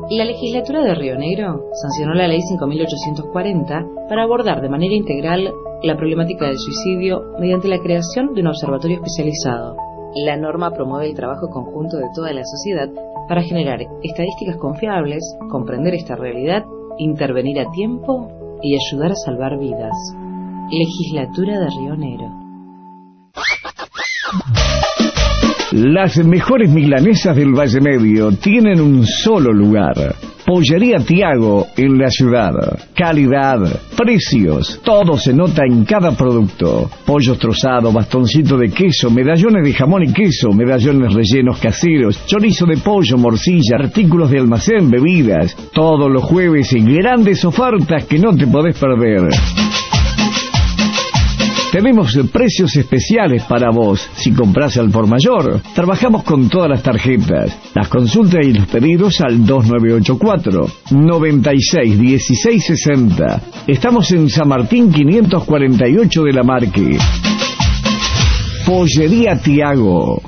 La legislatura de Río Negro sancionó la ley 5840 para abordar de manera integral la problemática del suicidio mediante la creación de un observatorio especializado. La norma promueve el trabajo conjunto de toda la sociedad para generar estadísticas confiables, comprender esta realidad, intervenir a tiempo y ayudar a salvar vidas. Legislatura de Río Negro. Las mejores milanesas del Valle Medio tienen un solo lugar. Pollería Tiago en la ciudad. Calidad, precios, todo se nota en cada producto. Pollos trozados, bastoncito de queso, medallones de jamón y queso, medallones rellenos caseros, chorizo de pollo, morcilla, artículos de almacén, bebidas. Todos los jueves y grandes ofertas que no te podés perder. Tenemos precios especiales para vos si compras al por mayor. Trabajamos con todas las tarjetas. Las consultas y los pedidos al 2984 96 16 60. Estamos en San Martín 548 de la Marque. Pollería Tiago.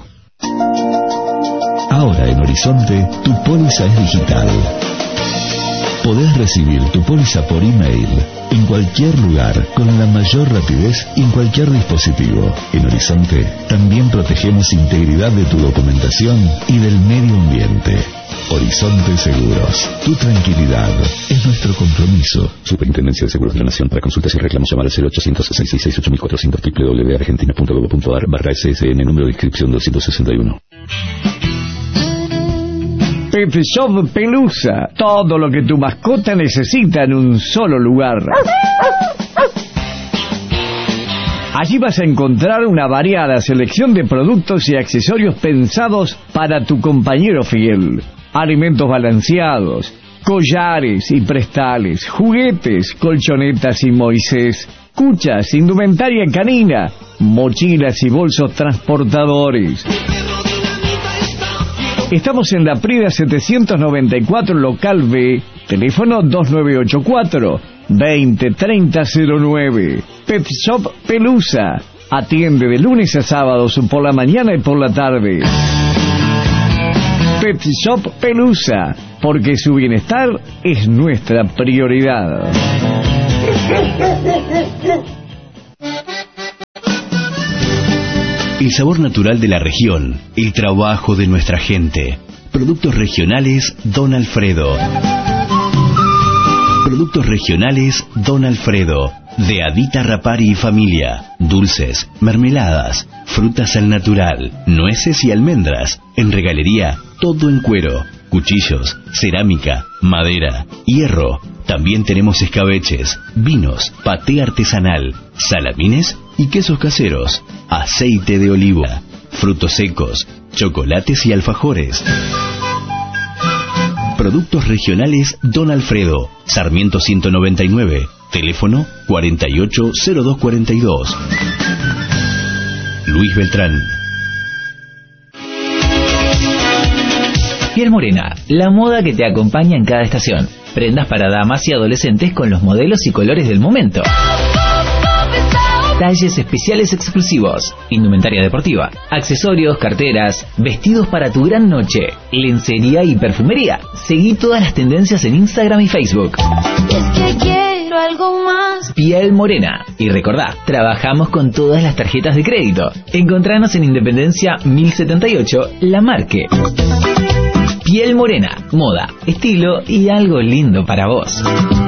Ahora en Horizonte, tu póliza es digital. Podés recibir tu póliza por email en cualquier lugar, con la mayor rapidez y en cualquier dispositivo. En Horizonte también protegemos integridad de tu documentación y del medio ambiente. Horizonte Seguros, tu tranquilidad es nuestro compromiso. Superintendencia de Seguros de la Nación. Para consultas y reclamos llamar al 0800-668-8400 www.argentina.gov.ar/SSN, número de inscripción 261. Pet Shop Pelusa. Todo lo que tu mascota necesita en un solo lugar. Allí vas a encontrar una variada selección de productos y accesorios pensados para tu compañero fiel. Alimentos balanceados, collares y prestales, juguetes, colchonetas y Moisés, cuchas, indumentaria canina, mochilas y bolsos transportadores. Estamos en la Prida 794, local B, teléfono 2984 203009. Pet Shop Pelusa. Atiende de lunes a sábados por la mañana y por la tarde. Pet Shop Pelusa, porque su bienestar es nuestra prioridad. El sabor natural de la región, el trabajo de nuestra gente. Productos regionales Don Alfredo. Productos regionales Don Alfredo. De Adita Rapari y familia. Dulces, mermeladas, frutas al natural, nueces y almendras. En regalería, todo en cuero. Cuchillos, cerámica, madera, hierro. También tenemos escabeches, vinos, paté artesanal, salamines y quesos caseros, aceite de oliva, frutos secos, chocolates y alfajores. Productos regionales Don Alfredo, Sarmiento 199, teléfono 480242. Luis Beltrán. Piel Morena, la moda que te acompaña en cada estación. Prendas para damas y adolescentes con los modelos y colores del momento. Talles especiales exclusivos, indumentaria deportiva, accesorios, carteras, vestidos para tu gran noche, lencería y perfumería. Seguí todas las tendencias en Instagram y Facebook. Es que quiero algo más. Piel Morena. Y recordá, trabajamos con todas las tarjetas de crédito. Encontranos en Independencia 1078, La Marque. Piel Morena, moda, estilo y algo lindo para vos.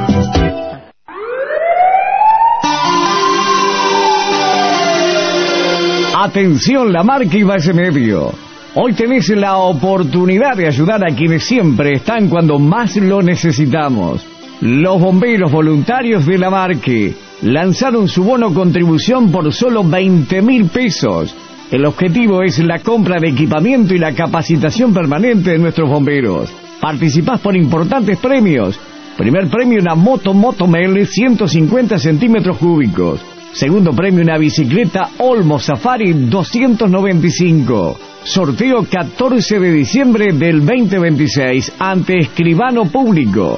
Atención, La Marque y Valle Medio. Hoy tenés la oportunidad de ayudar a quienes siempre están cuando más lo necesitamos. Los bomberos voluntarios de La Marque lanzaron su bono contribución por solo 20.000 pesos. El objetivo es la compra de equipamiento y la capacitación permanente de nuestros bomberos. Participás por importantes premios. Primer premio, una moto Motomel 150 centímetros cúbicos. Segundo premio, una bicicleta Olmo Safari 295. Sorteo 14 de diciembre del 2026 ante escribano público.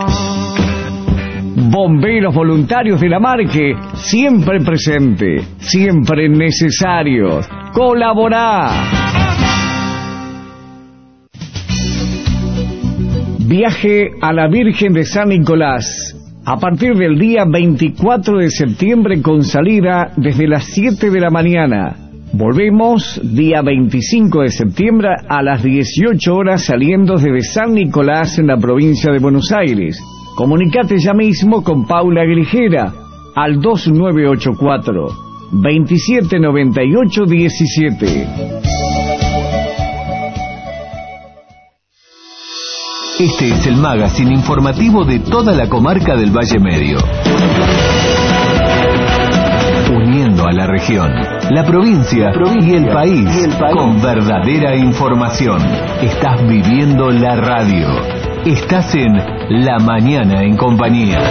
Bomberos voluntarios de La Marque, siempre presente, siempre necesarios. ¡Colaborá! Viaje a la Virgen de San Nicolás. A partir del día 24 de septiembre con salida desde las 7 de la mañana. Volvemos día 25 de septiembre a las 18 horas saliendo desde San Nicolás en la provincia de Buenos Aires. Comunicate ya mismo con Paula Grijera al 2984 2798 17. Este es el magazine informativo de toda la comarca del Valle Medio. Uniendo a la región, la provincia y el país con verdadera información. Estás viviendo la radio. Estás en La Mañana en Compañía.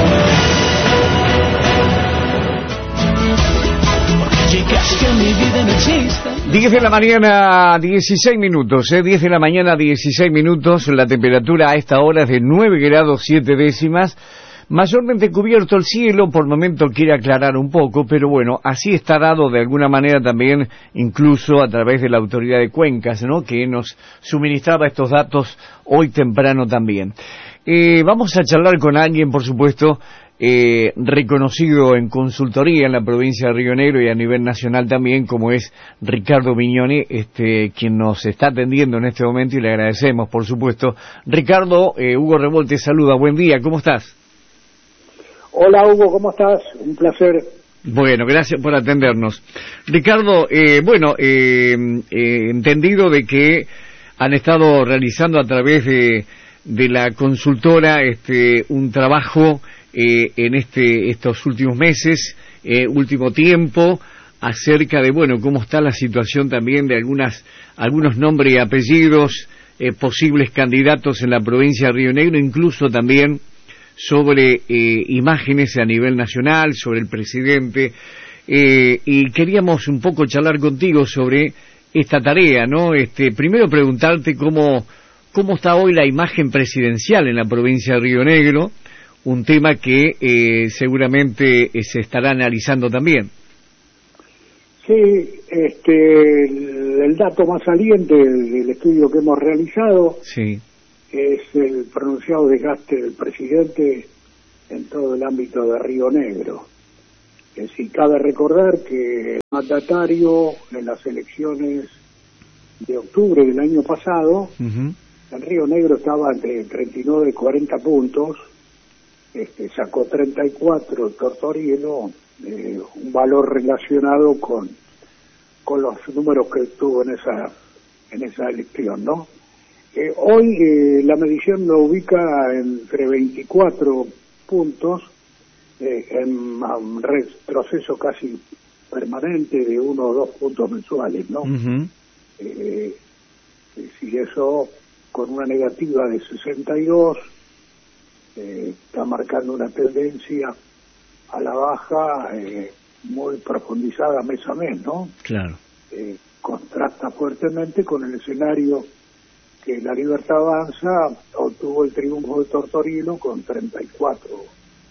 10 de la mañana, 16 minutos, 10 de la mañana, 16 minutos, la temperatura a esta hora es de 9 grados 7 décimas, mayormente cubierto el cielo, por momento quiere aclarar un poco, pero bueno, así está dado de alguna manera también, incluso a través de la Autoridad de Cuencas, ¿no?, que nos suministraba estos datos hoy temprano también. Vamos a charlar con alguien, por supuesto, reconocido en consultoría en la provincia de Río Negro y a nivel nacional también, como es Ricardo Mignoni, quien nos está atendiendo en este momento y le agradecemos, por supuesto. Ricardo, Hugo Revolt te saluda, buen día, ¿cómo estás? Hola Hugo, ¿cómo estás? Un placer. Bueno, gracias por atendernos. Ricardo, entendido de que han estado realizando a través de la consultora un trabajo en estos últimos meses, último tiempo, acerca de, bueno, cómo está la situación también de algunos nombres y apellidos, posibles candidatos en la provincia de Río Negro, incluso también sobre imágenes a nivel nacional, sobre el presidente, y queríamos un poco charlar contigo sobre esta tarea, ¿no? Primero preguntarte cómo está hoy la imagen presidencial en la provincia de Río Negro, un tema que seguramente se estará analizando también. Sí, el dato más saliente del estudio que hemos realizado, sí, es el pronunciado desgaste del presidente en todo el ámbito de Río Negro. Es decir, cabe recordar que el mandatario en las elecciones de octubre del año pasado, en Río Negro estaba entre 39 y 40 puntos, sacó 34 Tortorielo, un valor relacionado con los números que tuvo en esa elección, ¿no? Hoy la medición lo ubica entre 24 puntos, en un retroceso casi permanente de 1 o 2 puntos mensuales, ¿no? Si eso con una negativa de 62, está marcando una tendencia a la baja muy profundizada mes a mes, ¿no? Claro. Contrasta fuertemente con el escenario que La Libertad Avanza obtuvo el triunfo de Tortorielo con 34%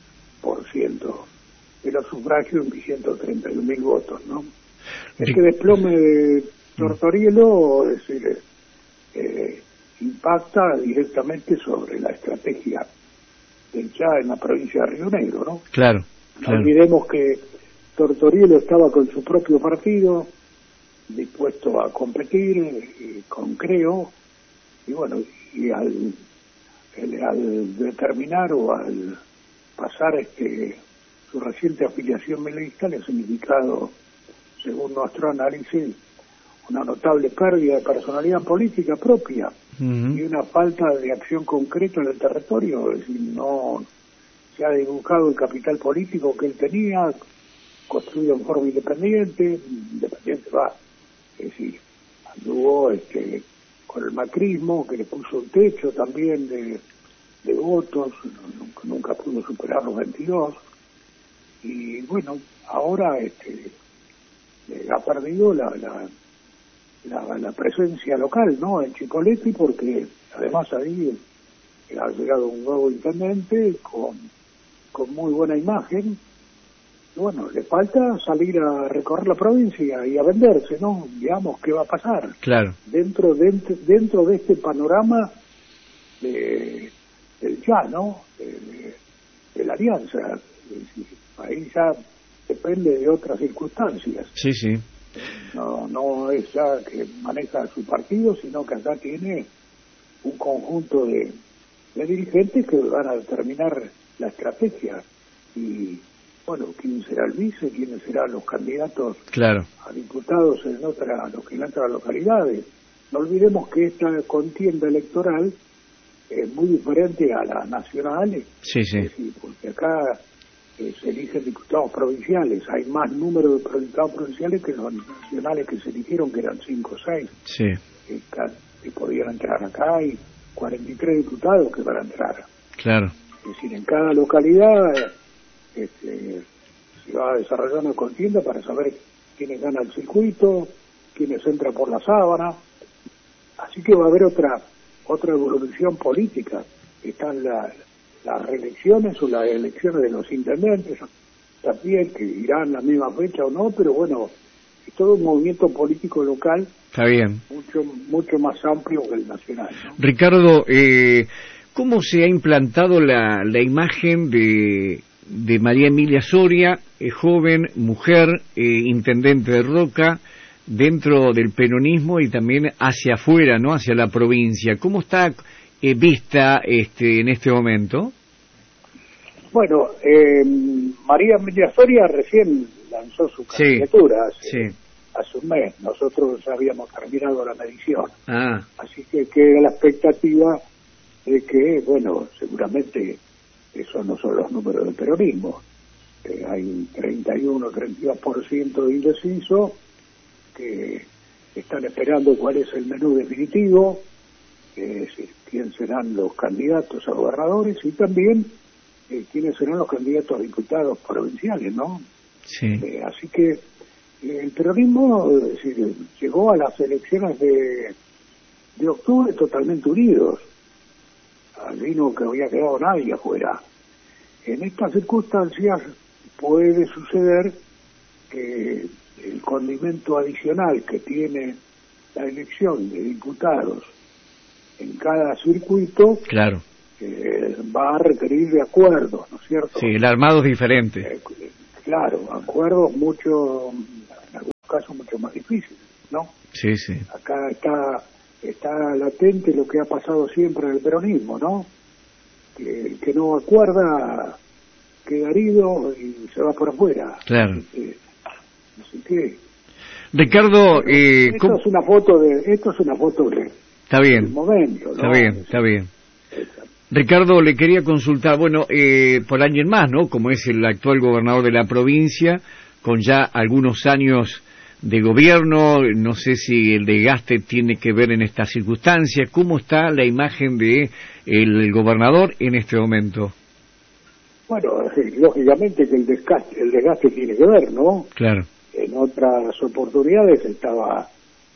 de los sufragios en 131.000 votos, ¿no? Este desplome de Tortorielo, es decir, impacta directamente sobre la estrategia ya en la provincia de Río Negro, ¿no? Claro. No olvidemos que Tortorielo estaba con su propio partido, dispuesto a competir con Creo, y bueno, y al determinar o al pasar su reciente afiliación militista le ha significado, según nuestro análisis, una notable pérdida de personalidad política propia y una falta de acción concreta en el territorio. Es decir, no se ha dibujado el capital político que él tenía, construido en forma independiente va, es decir, anduvo con el macrismo, que le puso un techo también de votos, nunca pudo superar los 22, y bueno, ahora ha perdido la presencia local, ¿no?, en Chipoleti, porque además ahí ha llegado un nuevo intendente con muy buena imagen. Bueno, le falta salir a recorrer la provincia y a venderse, ¿no? Digamos, ¿qué va a pasar? Claro. Dentro de este panorama de del ya, ¿no? De la alianza. Ahí ya depende de otras circunstancias. Sí, sí. No es ya que maneja su partido, sino que acá tiene un conjunto de dirigentes que van a determinar la estrategia y, bueno, quién será el vice, quiénes serán los candidatos a diputados en otras localidades. No olvidemos que esta contienda electoral es muy diferente a la nacional, sí. Porque acá se eligen diputados provinciales, hay más número de diputados provinciales que los nacionales que se eligieron, que eran 5 o 6, que podían entrar acá, hay 43 diputados que van a entrar. Claro. Es decir, en cada localidad se va a desarrollar una contienda para saber quiénes ganan el circuito, quiénes entran por la sábana, así que va a haber otra evolución política. Están las reelecciones o las elecciones de los intendentes también, que irán la misma fecha o no, pero bueno, es todo un movimiento político local. Está bien. Mucho más amplio que el nacional, ¿no? Ricardo, ¿cómo se ha implantado la imagen de María Emilia Soria, joven, mujer, intendente de Roca, dentro del peronismo y también hacia afuera, ¿no? Hacia la provincia? ¿Cómo está vista en este momento? Bueno, María Emilia Soria recién lanzó su candidatura hace un mes. Nosotros ya habíamos terminado la medición. Así que queda la expectativa de que, bueno, seguramente esos no son los números del peronismo. Hay un 32% de indeciso que están esperando cuál es el menú definitivo, quién serán los candidatos a gobernadores y también quiénes serán los candidatos a diputados provinciales, ¿no? Sí. Así que el peronismo, es decir, llegó a las elecciones de octubre totalmente unidos. Allí no que había quedado nadie afuera. En estas circunstancias puede suceder que el condimento adicional que tiene la elección de diputados en cada circuito va a requerir de acuerdos, ¿no es cierto? Sí, el armado es diferente. Claro, acuerdos en algunos casos mucho más difíciles, ¿no? Sí. Acá está latente lo que ha pasado siempre en el peronismo, ¿no? Que el que no acuerda queda herido y se va por afuera. Claro. Así que Ricardo, esto es una foto de está bien. del momento, ¿no? Está bien. Ricardo, le quería consultar, por alguien más, ¿no? Como es el actual gobernador de la provincia, con ya algunos años de gobierno, no sé si el desgaste tiene que ver en estas circunstancias. ¿Cómo está la imagen de el gobernador en este momento? Bueno, lógicamente que el desgaste tiene que ver, ¿no? Claro. En otras oportunidades estaba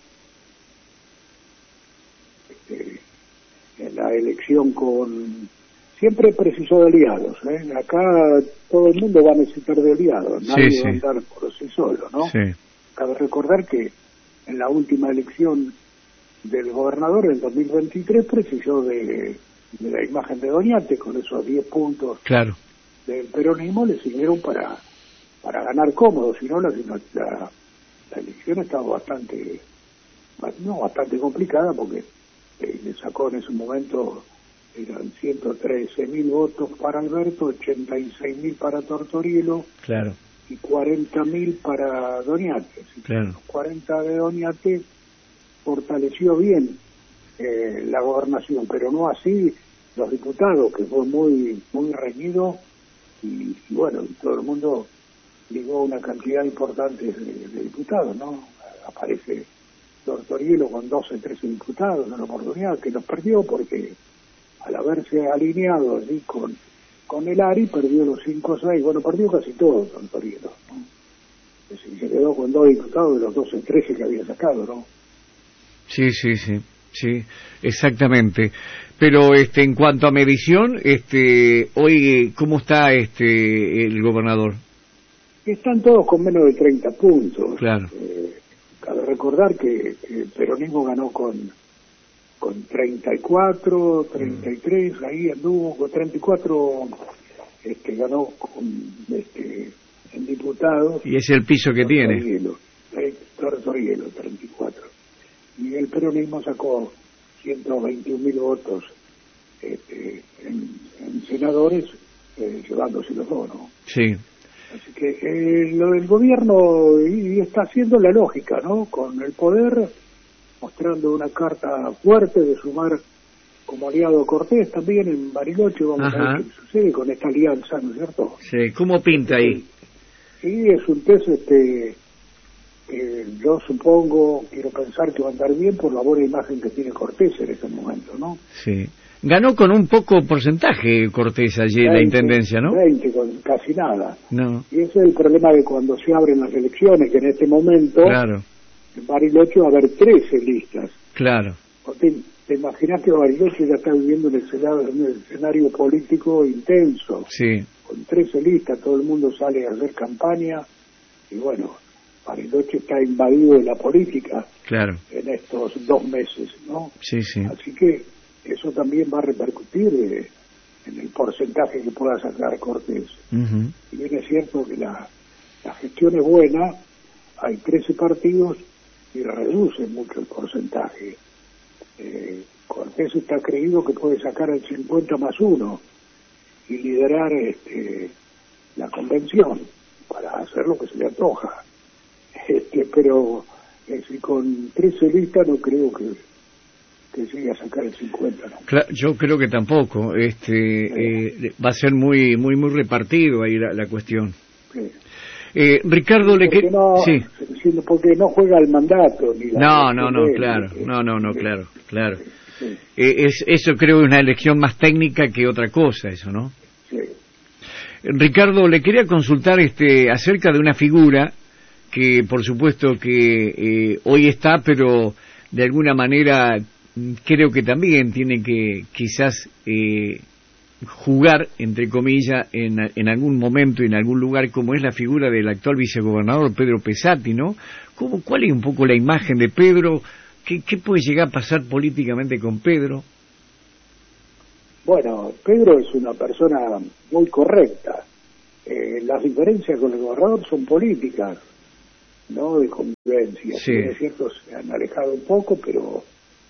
en la elección siempre precisó de aliados, ¿eh? Acá todo el mundo va a necesitar de aliados, nadie va a andar por sí solo, ¿no? Sí. Cabe recordar que en la última elección del gobernador en 2023 precisó de la imagen de Doñate, con esos 10 puntos del peronismo le sirvieron para ganar cómodo, si no la elección estaba bastante complicada porque le sacó en ese momento, eran 113.000 votos para Alberto, 86.000 para Tortorielo y 40.000 para Doñate. Los 40 de Doñate fortaleció bien la gobernación, pero no así los diputados, que fue muy reñido y bueno, todo el mundo ligó una cantidad importante de diputados, ¿no? Aparece Tortorielo con 12, 13 diputados en una oportunidad que los perdió porque al haberse alineado allí con el ARI perdió los 5 o 6, perdió casi todo Tortorielo, ¿no? Es decir, se quedó con 2 diputados de los 12, 13 que había sacado, ¿no? Sí, exactamente. Pero en cuanto a medición, hoy ¿cómo está el gobernador? Están todos con menos de 30 puntos. Claro. Cabe recordar que el peronismo ganó con con 34, 33, ahí anduvo con 34, ganó en diputados. Y es el piso que tiene. Torrielo, 34. Y el peronismo sacó 121.000 votos en senadores, llevándose los dos, ¿no? Sí. Así que lo del gobierno y está haciendo la lógica, ¿no? Con el poder, mostrando una carta fuerte de sumar como aliado a Cortés también en Bariloche. Vamos a ver qué sucede con esta alianza, ¿no es cierto? Sí, ¿cómo pinta ahí? Sí, es un test que yo supongo, quiero pensar que va a andar bien por la buena imagen que tiene Cortés en este momento, ¿no? Sí. Ganó con un poco porcentaje Cortés allí en la intendencia, ¿no? 20, con casi nada. No. Y ese es el problema de cuando se abren las elecciones, que en este momento, claro, en Bariloche va a haber 13 listas. Claro. ¿Te imaginas que Bariloche ya está viviendo un escenario político intenso? Sí. Con 13 listas, todo el mundo sale a hacer campaña, y bueno, Bariloche está invadido de la política. Claro. En estos 2 meses, ¿no? Sí, sí. Así que eso también va a repercutir en el porcentaje que pueda sacar Cortés. Y bien es cierto que la gestión es buena, hay 13 partidos y reduce mucho el porcentaje. Cortés está creído que puede sacar el 50+1 y liderar la convención para hacer lo que se le antoja. Pero si con 13 listas no creo que llegue a sacar el 50, ¿no? Claro, yo creo que tampoco. Va a ser muy repartido ahí la cuestión. Sí. Ricardo, sí. Porque no juega el mandato. Ni no, claro. Claro. Sí. Eso creo que es una elección más técnica que otra cosa, eso, ¿no? Sí. Ricardo, le quería consultar acerca de una figura que, por supuesto, que hoy está, pero de alguna manera creo que también tiene que quizás jugar, entre comillas, en algún momento, en algún lugar, como es la figura del actual vicegobernador Pedro Pesati, ¿no? ¿Cuál es un poco la imagen de Pedro? ¿Qué puede llegar a pasar políticamente con Pedro? Bueno, Pedro es una persona muy correcta. Las diferencias con el gobernador son políticas, no de convivencia. Sí. Es cierto, se han alejado un poco, pero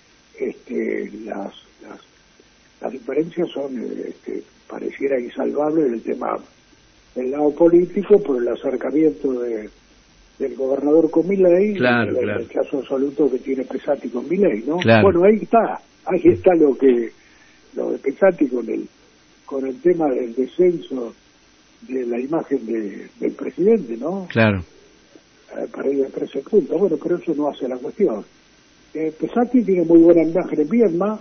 las diferencias son, pareciera insalvable el tema del lado político por el acercamiento del gobernador con Milei, claro, el rechazo absoluto que tiene Pesati con Milei, ¿no? Claro. Bueno, ahí está lo de Pesati con el tema del descenso de la imagen del presidente, ¿no? Claro. Para ir a 13 puntos. Bueno, pero eso no hace la cuestión. Pesati tiene muy buena imagen en Viedma,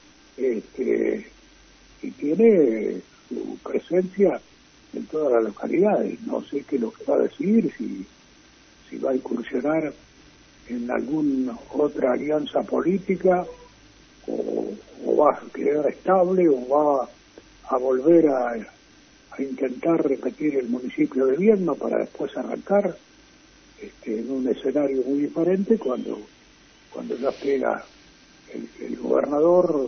y tiene su presencia en todas las localidades. No sé qué es lo que va a decidir, si va a incursionar en alguna otra alianza política, o va a quedar estable, o va a volver a intentar repetir el municipio de Viedma para después arrancar en un escenario muy diferente cuando ya pega el gobernador,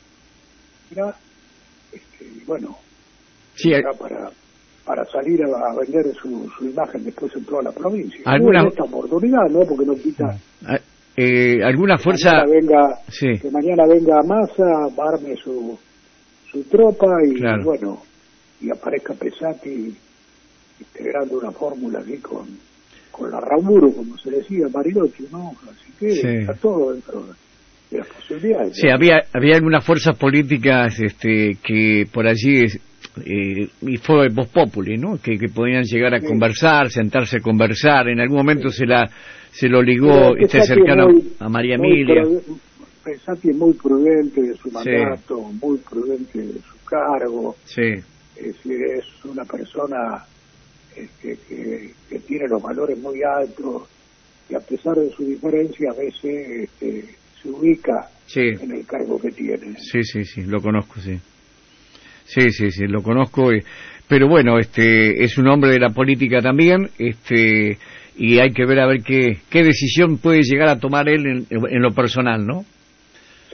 bueno, sí, para salir a vender su imagen después en toda la provincia. ¿Alguna esta oportunidad, no? Porque no quita alguna fuerza que mañana venga Massa, arme su tropa y claro, bueno, y aparezca Pesati integrando una fórmula aquí con la Ramuro, como se decía, Bariloche, ¿no? Así que está todo dentro de las posibilidades. Sí, había algunas fuerzas políticas que por allí y fue Voz Populi, ¿no? Que podían llegar a conversar, sentarse a conversar. En algún momento se lo ligó cercano a María Emilia. Pesati es muy prudente de su mandato, muy prudente de su cargo. Sí. Es decir, es una persona que tiene los valores muy altos y a pesar de su diferencia a veces se ubica en el cargo que tiene. Sí, lo conozco, sí, lo conozco, pero bueno, es un hombre de la política también, y hay que ver a ver qué decisión puede llegar a tomar él en lo personal, ¿no?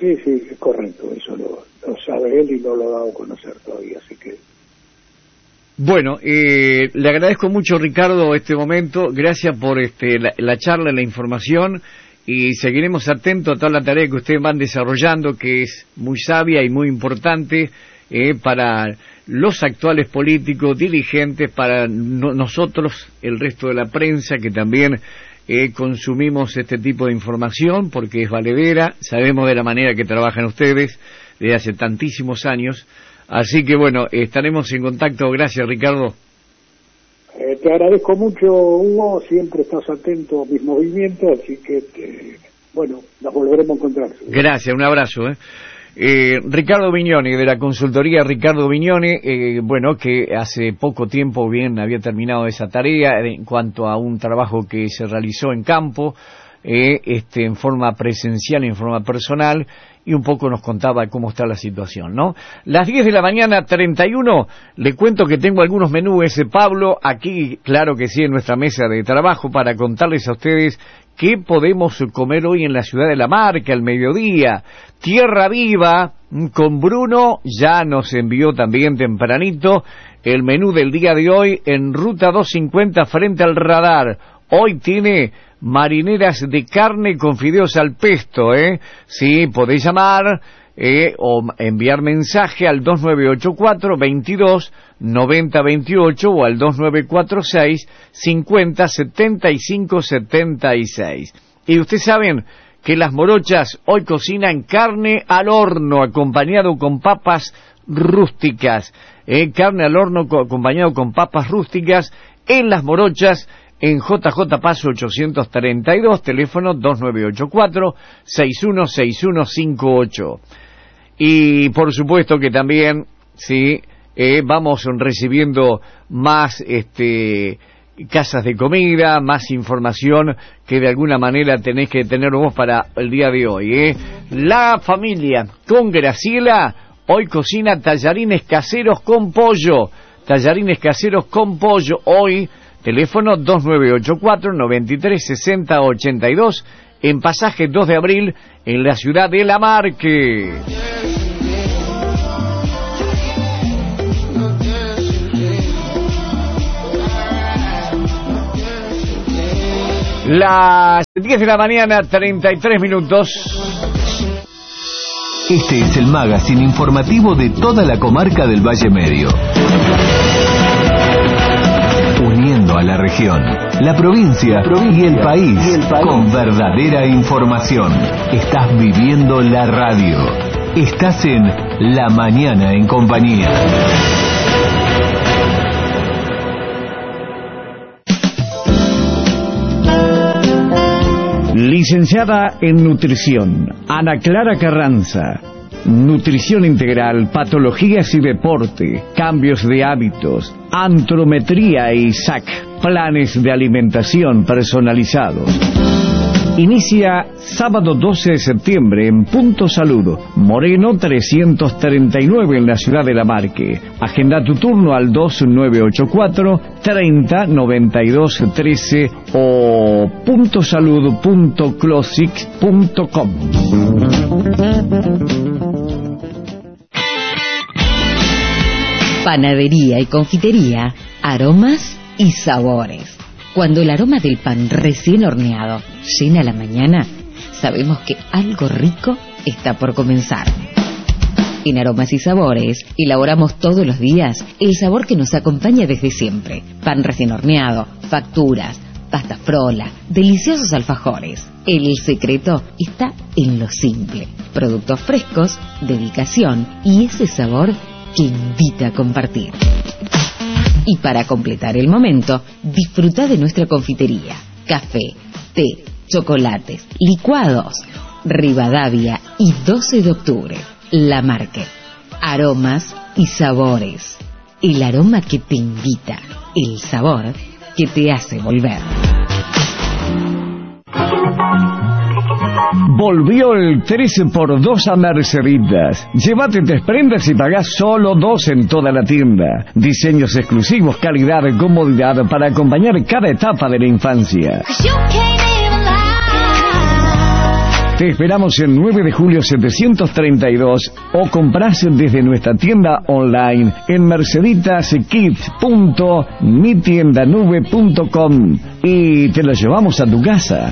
Sí, es correcto, eso lo sabe él y no lo ha dado a conocer todavía, así que... Bueno, le agradezco mucho, Ricardo, este momento, gracias por la charla, la información, y seguiremos atentos a toda la tarea que ustedes van desarrollando, que es muy sabia y muy importante para los actuales políticos, dirigentes, para nosotros, el resto de la prensa, que también consumimos este tipo de información, porque es valedera, sabemos de la manera que trabajan ustedes desde hace tantísimos años. Así que bueno, estaremos en contacto. Gracias, Ricardo. Te agradezco mucho, Hugo, siempre estás atento a mis movimientos, así que, bueno, nos volveremos a encontrar. Gracias, un abrazo. Ricardo Vignone, de la consultoría Ricardo Vignone, bueno, que hace poco tiempo bien había terminado esa tarea en cuanto a un trabajo que se realizó en campo, en forma presencial, en forma personal, y un poco nos contaba cómo está la situación, ¿no? Las 10 de la mañana, 31, le cuento que tengo algunos menús, Pablo, aquí, claro que sí, en nuestra mesa de trabajo, para contarles a ustedes qué podemos comer hoy en la ciudad de La Marca, al mediodía. Tierra Viva, con Bruno, ya nos envió también tempranito el menú del día de hoy en Ruta 250 frente al radar. Hoy tiene marineras de carne con fideos al pesto, Sí, podéis llamar o enviar mensaje al 2984 22 90 28 o al 2946 50 75 76. Y ustedes saben que las morochas hoy cocinan carne al horno acompañado con papas rústicas, carne al horno acompañado con papas rústicas en las morochas, en JJ Paso 832, teléfono 2984-616158. Y por supuesto que también, sí, vamos recibiendo más casas de comida, más información que de alguna manera tenés que tener vos para el día de hoy. La familia con Graciela hoy cocina tallarines caseros con pollo. Tallarines caseros con pollo hoy. Teléfono 2984-936082, en pasaje 2 de abril, en la ciudad de La Marque. Las 10 de la mañana, 33 minutos. Este es el magazine informativo de toda la comarca del Valle Medio. Uniendo a la región, la provincia y el país con verdadera información. Estás viviendo la radio. Estás en La Mañana en Compañía. Licenciada en Nutrición, Ana Clara Carranza. Nutrición integral, patologías y deporte, cambios de hábitos, antrometría y SAC, planes de alimentación personalizados. Inicia sábado 12 de septiembre en Punto Salud, Moreno 339 en la ciudad de La Marque. Agenda tu turno al 2984 30 92 13 o puntosalud.closic.com. Panadería y confitería, aromas y sabores. Cuando el aroma del pan recién horneado llena la mañana, sabemos que algo rico está por comenzar. En Aromas y Sabores elaboramos todos los días el sabor que nos acompaña desde siempre. Pan recién horneado, facturas, pasta frola, deliciosos alfajores. El secreto está en lo simple. Productos frescos, dedicación y ese sabor que invita a compartir. Y para completar el momento, disfruta de nuestra confitería. Café, té, chocolates, licuados. Rivadavia y 12 de octubre. La Marque. Aromas y sabores. El aroma que te invita. El sabor que te hace volver. Volvió el 13x2 a Merceditas. Llévate 3 prendas y pagás solo 2 en toda la tienda. Diseños exclusivos, calidad y comodidad para acompañar cada etapa de la infancia. Te esperamos en 9 de julio 732 o compras desde nuestra tienda online en merceditaskids.mitiendanube.com y te lo llevamos a tu casa.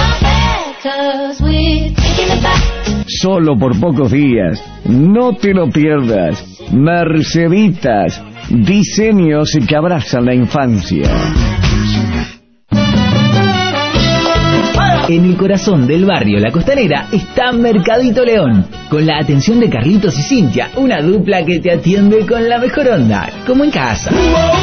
Solo por pocos días. No te lo pierdas. Merceditas. Diseños que abrazan la infancia. En el corazón del barrio La Costanera está Mercadito León, con la atención de Carlitos y Cintia, una dupla que te atiende con la mejor onda, como en casa.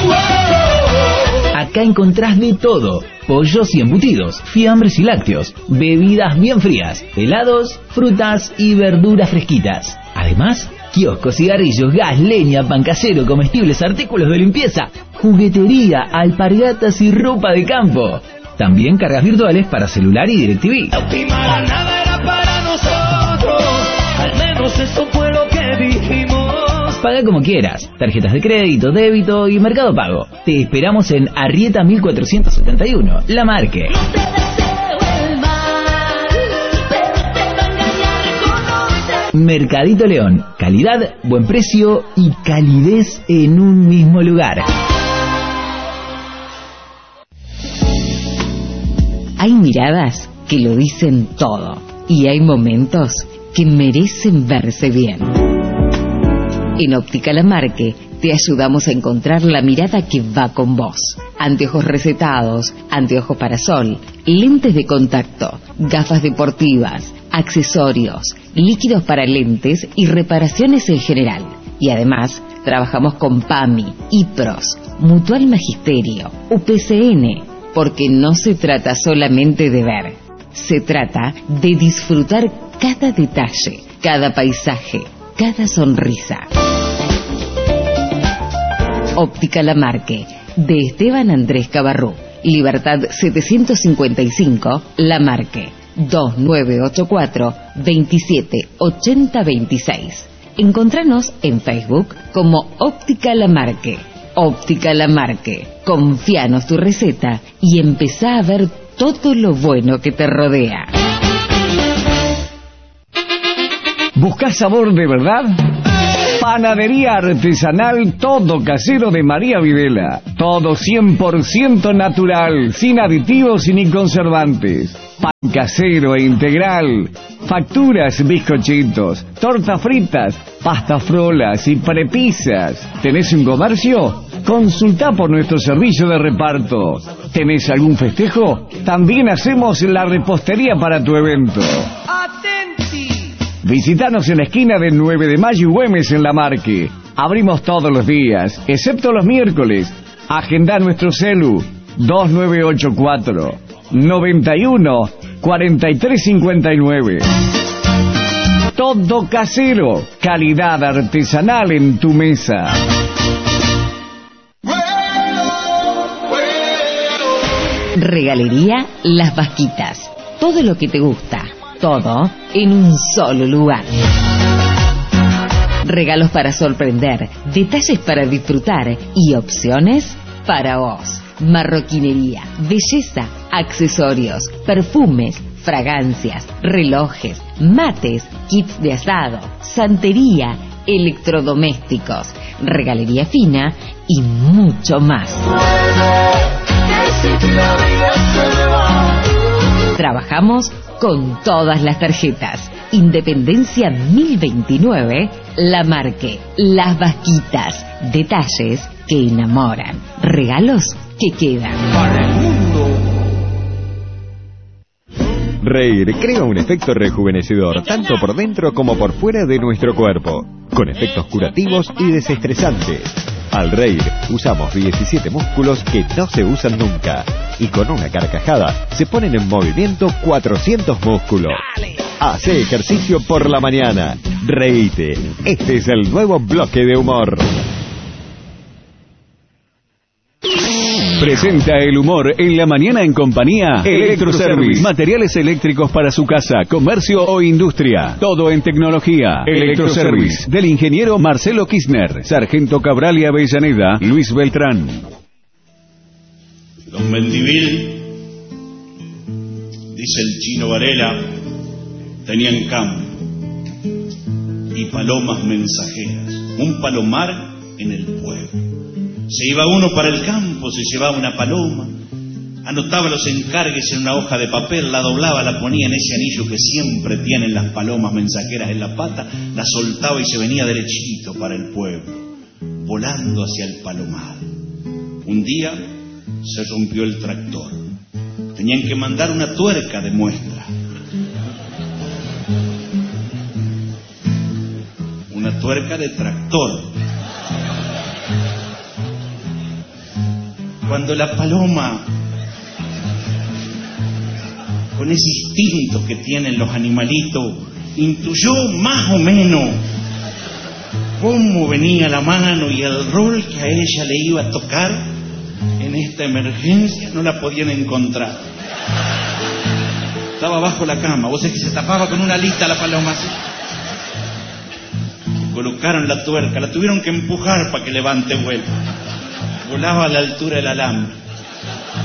Acá encontrás de todo: pollos y embutidos, fiambres y lácteos, bebidas bien frías, helados, frutas y verduras fresquitas. Además, kioscos, cigarrillos, gas, leña, pan casero, comestibles, artículos de limpieza, juguetería, alpargatas y ropa de campo. También cargas virtuales para celular y DirecTV. La última nada era para nosotros, al menos eso fue lo que dijimos. Paga como quieras, tarjetas de crédito, débito y Mercado Pago. Te esperamos en Arrieta 1471, La Marque. No te deseo el mal, pero te va a engañar con otra. Mercadito León, calidad, buen precio y calidez en un mismo lugar. Hay miradas que lo dicen todo y hay momentos que merecen verse bien. En Óptica La Marque te ayudamos a encontrar la mirada que va con vos. Anteojos recetados, anteojos para sol, lentes de contacto, gafas deportivas, accesorios, líquidos para lentes y reparaciones en general. Y además trabajamos con PAMI, IPROS, Mutual Magisterio, UPCN. Porque no se trata solamente de ver, se trata de disfrutar cada detalle, cada paisaje, cada sonrisa. Óptica La Marque, de Esteban Andrés Cabarrú, Libertad 755, La Marque, 2984-278026. Encontranos en Facebook como Óptica La Marque. Óptica La Marque, confíanos tu receta y empezá a ver todo lo bueno que te rodea. ¿Buscás sabor de verdad? Panadería artesanal Todo Casero de María Videla. Todo 100% natural, sin aditivos y ni conservantes. Pan casero e integral. Facturas, bizcochitos, tortas fritas, pastas frolas y prepisas. ¿Tenés un comercio? Consultá por nuestro servicio de reparto. ¿Tenés algún festejo? También hacemos la repostería para tu evento. ¡Atenti! Visítanos en la esquina de 9 de Mayo y Güemes en La Marque. Abrimos todos los días, excepto los miércoles. Agendá nuestro celu 2984 91 4359. Todo casero, calidad artesanal en tu mesa. Regalería Las Vasquitas. Todo lo que te gusta, todo en un solo lugar. Regalos para sorprender, detalles para disfrutar y opciones para vos. Marroquinería, belleza, accesorios, perfumes, fragancias, relojes, mates, kits de asado, santería, electrodomésticos, regalería fina y mucho más. Trabajamos con todas las tarjetas. Independencia 1029, La Marque, Las Vasquitas. Detalles que enamoran, regalos que quedan. Para el mundo. Reír crea un efecto rejuvenecedor tanto por dentro como por fuera de nuestro cuerpo, con efectos curativos y desestresantes. Al reír usamos 17 músculos que no se usan nunca, y con una carcajada se ponen en movimiento 400 músculos. Hace ejercicio por la mañana. Reíte. Este es el nuevo bloque de humor. Presenta el humor en la mañana en compañía Electroservice. Materiales eléctricos para su casa, comercio o industria. Todo en tecnología. Electroservice. Del ingeniero Marcelo Kirchner, Sargento Cabral y Avellaneda, Luis Beltrán. Don Mendivil, dice el Chino Varela, tenían campo y palomas mensajeras, un palomar en el pueblo. Se iba uno para el campo, se llevaba una paloma, anotaba los encargues en una hoja de papel, la doblaba, la ponía en ese anillo que siempre tienen las palomas mensajeras en la pata, la soltaba y se venía derechito para el pueblo, volando hacia el palomar. Un día se rompió el tractor. Tenían que mandar una tuerca de muestra. Una tuerca de tractor. Cuando la paloma, con ese instinto que tienen los animalitos, intuyó más o menos cómo venía la mano y el rol que a ella le iba a tocar en esta emergencia, no la podían encontrar. Estaba bajo la cama, vos sabés que se tapaba con una alita la paloma así. Colocaron la tuerca, la tuvieron que empujar para que levante vuelo. Volaba a la altura del alambre.